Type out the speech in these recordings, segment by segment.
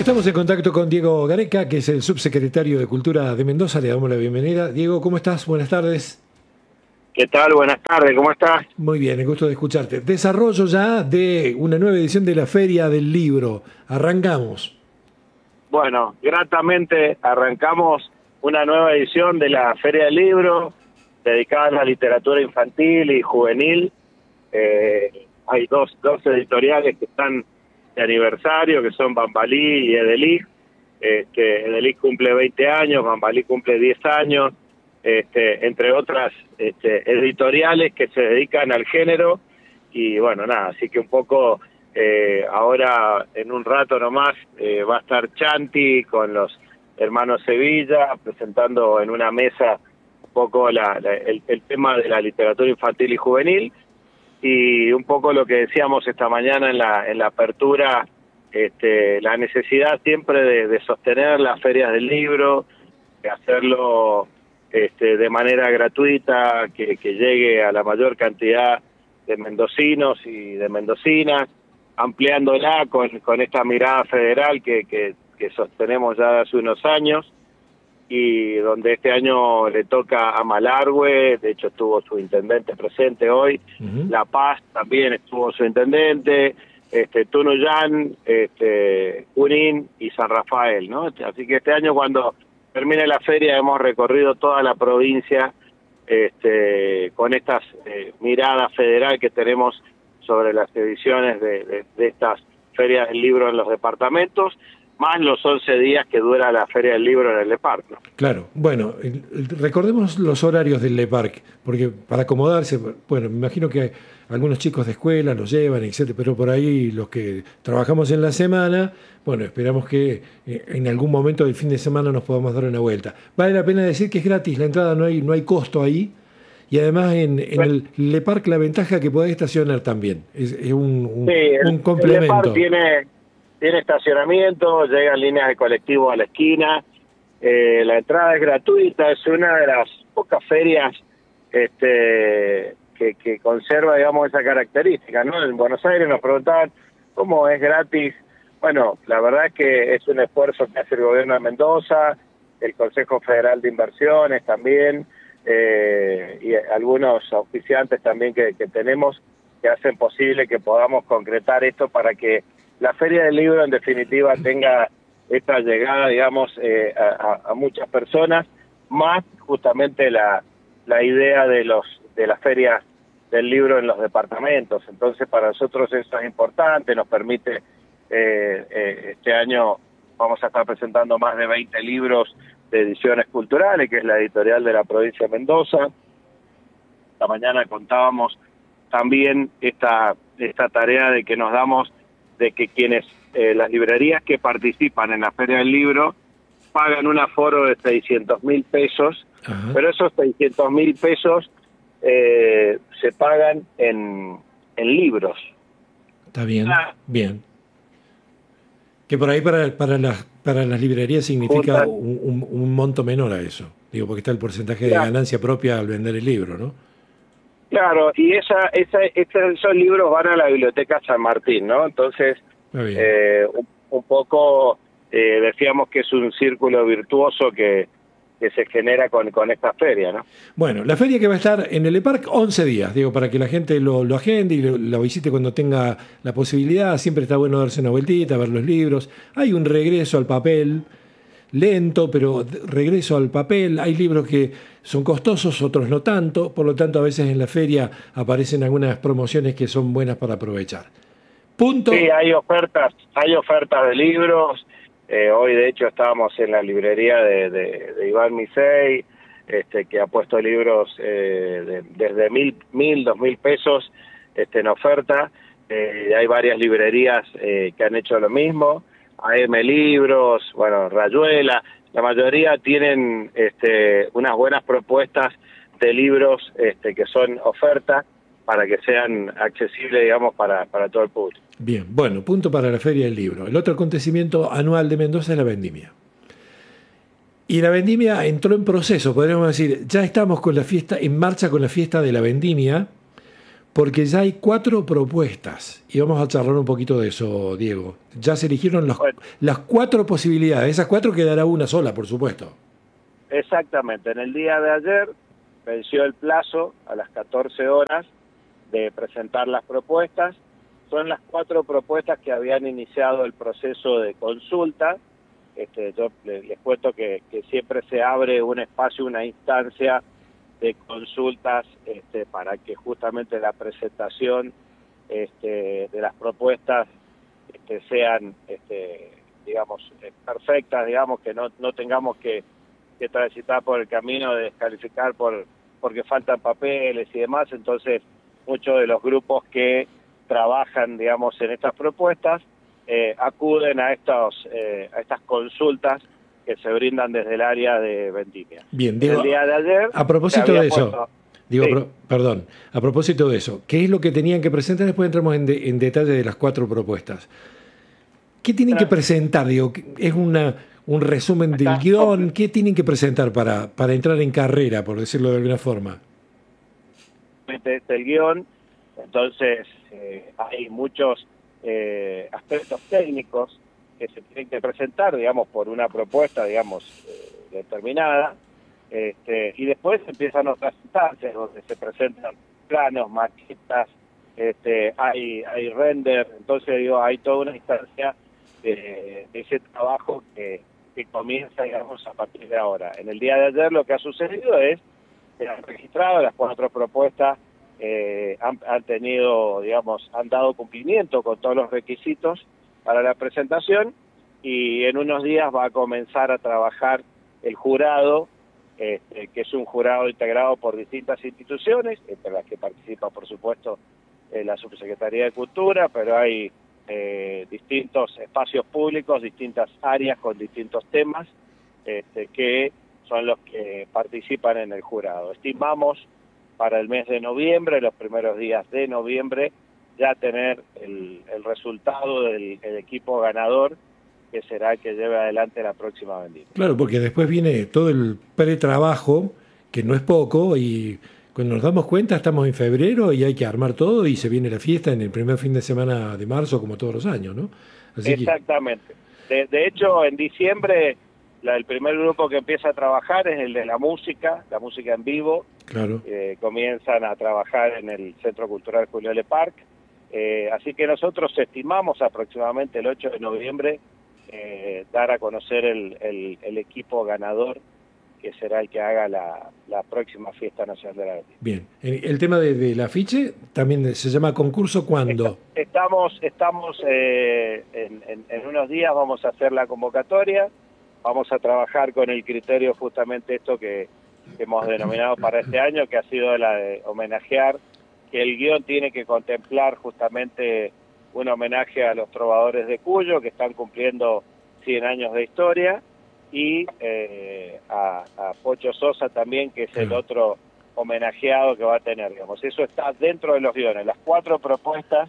Estamos en contacto con Diego Gareca, que es el subsecretario de Cultura de Mendoza. Le damos la bienvenida. Diego, ¿cómo estás? Buenas tardes. ¿Qué tal? Buenas tardes, ¿cómo estás? Muy bien, el gusto de escucharte. Desarrollo ya de una nueva edición de la Feria del Libro. Arrancamos. Bueno, gratamente arrancamos una nueva edición de la Feria del Libro, dedicada a la literatura infantil y juvenil. Hay dos editoriales que están de aniversario, que son Bambalí y Edelich. Edelich cumple 20 años, Bambalí cumple 10 años, entre otras editoriales que se dedican al género. Y bueno, nada, así que un poco ahora en un rato nomás va a estar Chanti con los hermanos Sevilla presentando en una mesa un poco el tema de la literatura infantil y juvenil, y un poco lo que decíamos esta mañana en la apertura, la necesidad siempre de sostener las ferias del libro, de hacerlo de manera gratuita, que llegue a la mayor cantidad de mendocinos y de mendocinas, ampliándola con esta mirada federal que sostenemos ya hace unos años, y donde este año le toca a Malargüe. De hecho estuvo su intendente presente hoy. La Paz también estuvo su intendente, Tunuyán, Junín y San Rafael, ¿no? Así que este año, cuando termine la feria, hemos recorrido toda la provincia con estas miradas federal que tenemos sobre las ediciones de estas ferias del libro en los departamentos, más los 11 días que dura la Feria del Libro en el Le Parc, ¿no? Claro, bueno, recordemos los horarios del Le Parc, porque para acomodarse, bueno, me imagino que algunos chicos de escuela los llevan, etcétera, pero por ahí los que trabajamos en la semana, bueno, esperamos que en algún momento del fin de semana nos podamos dar una vuelta. Vale la pena decir que es gratis, la entrada no hay costo ahí, y además en el Le Parc la ventaja es que podés estacionar también, es un complemento. El Le Parc tiene estacionamiento, llegan líneas de colectivo a la esquina, la entrada es gratuita, es una de las pocas ferias que conserva, digamos, esa característica, ¿no? En Buenos Aires nos preguntaban cómo es gratis. Bueno, la verdad es que es un esfuerzo que hace el gobierno de Mendoza, el Consejo Federal de Inversiones también, y algunos auspiciantes también que tenemos, que hacen posible que podamos concretar esto para que la Feria del Libro, en definitiva, tenga esta llegada, digamos, a muchas personas, más justamente la idea de las ferias del libro en los departamentos. Entonces, para nosotros eso es importante, nos permite, este año vamos a estar presentando más de 20 libros de ediciones culturales, que es la editorial de la provincia de Mendoza. Esta mañana contábamos también esta tarea de que nos damos, de que quienes, las librerías que participan en la Feria del Libro, pagan un aforo de 600.000 pesos, pero esos 600.000 pesos se pagan en libros. Está bien, bien. Que por ahí para las librerías significa un monto menor a eso. Digo, porque está el porcentaje de ganancia propia al vender el libro, ¿no? Claro, y esos libros van a la Biblioteca San Martín, ¿no? Entonces, un poco decíamos que es un círculo virtuoso que se genera con esta feria, ¿no? Bueno, la feria que va a estar en el Le Parc 11 días, digo, para que la gente lo agende y lo visite cuando tenga la posibilidad. Siempre está bueno darse una vueltita, ver los libros. Hay un regreso al papel, lento, pero regreso al papel. Hay libros que son costosos, otros no tanto, por lo tanto a veces en la feria aparecen algunas promociones que son buenas para aprovechar. Punto. Sí, hay ofertas de libros. Hoy de hecho estábamos en la librería de Iván Misey, que ha puesto libros desde 1.000, 2.000 pesos en oferta. Hay varias librerías que han hecho lo mismo. AM Libros, bueno, Rayuela, la mayoría tienen unas buenas propuestas de libros que son oferta para que sean accesibles, digamos, para todo el público. Bien, bueno, punto para la Feria del Libro. El otro acontecimiento anual de Mendoza es la vendimia. Y la vendimia entró en proceso, podríamos decir, ya estamos con la fiesta, en marcha con la fiesta de la vendimia, porque ya hay 4 propuestas y vamos a charlar un poquito de eso, Diego. Ya se eligieron las 4 posibilidades, esas 4 quedará una sola, por supuesto. Exactamente, en el día de ayer venció el plazo a las 14 horas de presentar las propuestas. Son las 4 propuestas que habían iniciado el proceso de consulta. Yo les cuento que siempre se abre un espacio, una instancia de consultas para que justamente la presentación de las propuestas sean, digamos, perfectas, digamos, que no tengamos que transitar por el camino de descalificar porque faltan papeles y demás. Entonces, muchos de los grupos que trabajan, digamos, en estas propuestas acuden a estas consultas que se brindan desde el área de vendimia. Bien, Diego, el día de ayer, a propósito de eso, Diego, perdón, a propósito de eso, ¿qué es lo que tenían que presentar? Después entramos en detalle de las 4 propuestas. ¿Qué tienen que presentar? Digo, ¿es un resumen del guión? ¿Qué tienen que presentar para entrar en carrera, por decirlo de alguna forma? El guión, entonces hay muchos aspectos técnicos que se tienen que presentar, digamos, por una propuesta, digamos, determinada, y después empiezan otras instancias donde se presentan planos, maquetas, hay render. Entonces, digo, hay toda una instancia de ese trabajo que comienza, digamos, a partir de ahora. En el día de ayer lo que ha sucedido es que han registrado las 4 propuestas, han tenido, digamos, han dado cumplimiento con todos los requisitos para la presentación, y en unos días va a comenzar a trabajar el jurado, que es un jurado integrado por distintas instituciones, entre las que participa, por supuesto, la Subsecretaría de Cultura, pero hay distintos espacios públicos, distintas áreas con distintos temas, que son los que participan en el jurado. Estimamos para el mes de noviembre, los primeros días de noviembre, ya tener el resultado del equipo ganador, que será el que lleve adelante la próxima vendimia. Claro, porque después viene todo el pretrabajo, que no es poco, y cuando nos damos cuenta estamos en febrero y hay que armar todo y se viene la fiesta en el primer fin de semana de marzo, como todos los años, ¿no? Así exactamente. De hecho, en diciembre, el primer grupo que empieza a trabajar es el de la música en vivo. Claro. Comienzan a trabajar en el Centro Cultural Julio Le Parc. Así que nosotros estimamos aproximadamente el 8 de noviembre dar a conocer el equipo ganador, que será el que haga la próxima Fiesta Nacional de la Vendimia. Bien. El tema del afiche también se llama concurso, ¿cuándo? Estamos en unos días vamos a hacer la convocatoria, vamos a trabajar con el criterio justamente esto que hemos denominado para este año, que ha sido la de homenajear, que el guión tiene que contemplar justamente un homenaje a los trovadores de Cuyo, que están cumpliendo 100 años de historia, y a Pocho Sosa también, que es el otro homenajeado que va a tener, digamos. Eso está dentro de los guiones. Las 4 propuestas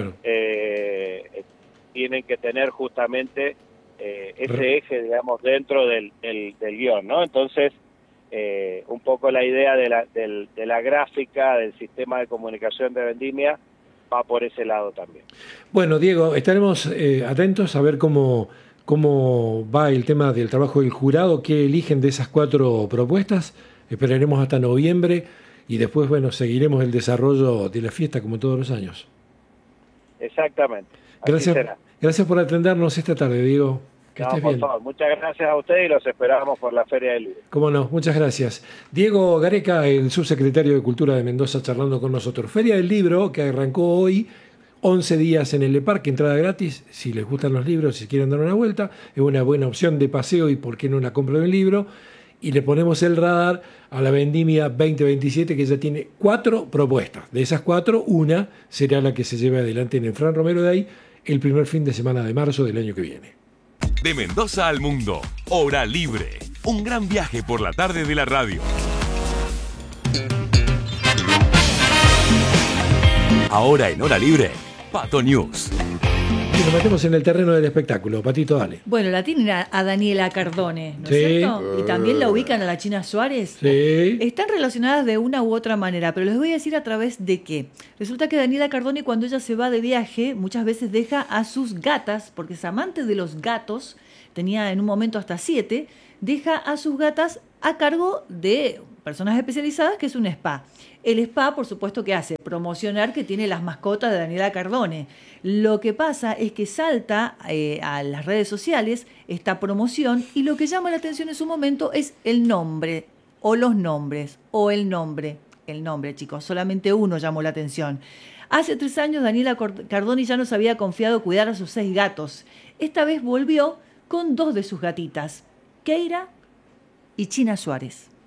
tienen que tener justamente ese eje, digamos, dentro del guión, ¿no? Entonces, un poco la idea de la gráfica, del sistema de comunicación de Vendimia, va por ese lado también. Bueno, Diego, estaremos atentos a ver cómo va el tema del trabajo del jurado, qué eligen de esas 4 propuestas. Esperaremos hasta noviembre y después, bueno, seguiremos el desarrollo de la fiesta como todos los años. Exactamente. Gracias por atendernos esta tarde, Diego. Que estés bien. Favor. Muchas gracias a usted y los esperamos por la Feria del Libro. Cómo no, muchas gracias. Diego Gareca, el subsecretario de Cultura de Mendoza, charlando con nosotros. Feria del Libro, que arrancó hoy, 11 días en el Le Parc, entrada gratis. Si les gustan los libros, si quieren dar una vuelta, es una buena opción de paseo y por qué no la compran el libro. Y le ponemos el radar a la Vendimia 2027, que ya tiene 4 propuestas. De esas 4, una será la que se lleve adelante en el Fran Romero de ahí el primer fin de semana de marzo del año que viene. De Mendoza al mundo, Hora Libre. Un gran viaje por la tarde de la radio. Ahora en Hora Libre, Pato News. Y nos metemos en el terreno del espectáculo. Patito, dale. Bueno, la tienen a Daniela Cardone, ¿no es Sí. cierto? Y también la ubican a la China Suárez. Sí. Están relacionadas de una u otra manera, pero les voy a decir a través de qué. Resulta que Daniela Cardone, cuando ella se va de viaje, muchas veces deja a sus gatas, porque es amante de los gatos, tenía en un momento hasta 7, deja a sus gatas a cargo de personas especializadas, que es un spa. El spa, por supuesto, ¿qué hace? Promocionar que tiene las mascotas de Daniela Cardone. Lo que pasa es que salta a las redes sociales esta promoción y lo que llama la atención en su momento es el nombre, o los nombres, o el nombre. El nombre, chicos, solamente uno llamó la atención. Hace 3 años Daniela Cardone ya nos había confiado cuidar a sus 6 gatos. Esta vez volvió con 2 de sus gatitas, Keira y China Suárez.